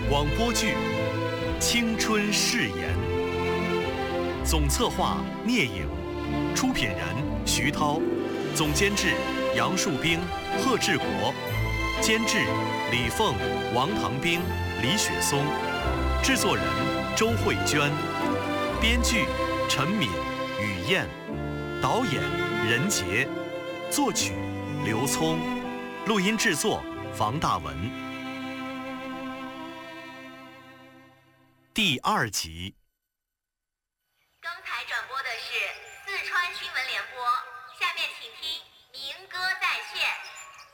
广播剧《青春誓言》，总策划聂颖，出品人徐涛，总监制杨树兵、贺志国，监制李凤、王唐兵、李雪松，制作人周慧娟，编剧陈敏、雨燕，导演任杰，作曲刘聪，录音制作房大文。第2集。